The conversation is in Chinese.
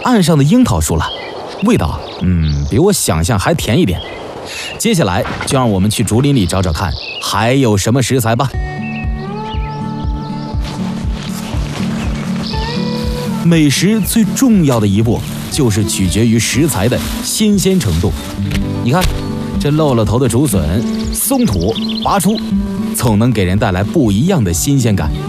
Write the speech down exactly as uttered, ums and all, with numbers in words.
岸上的樱桃树了，味道，嗯，比我想象还甜一点。接下来就让我们去竹林里找找看，还有什么食材吧。美食最重要的一步就是取决于食材的新鲜程度。你看，这露了头的竹笋，松土拔出，总能给人带来不一样的新鲜感。